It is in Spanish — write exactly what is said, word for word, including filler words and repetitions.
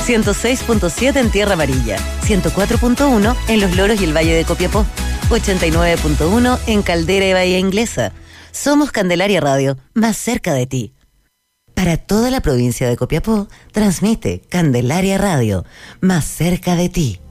ciento seis punto siete en Tierra Amarilla, ciento cuatro punto uno en Los Loros y el Valle de Copiapó, ochenta y nueve punto uno en Caldera y Bahía Inglesa. Somos Candelaria Radio, más cerca de ti. Para toda la provincia de Copiapó, transmite Candelaria Radio, más cerca de ti.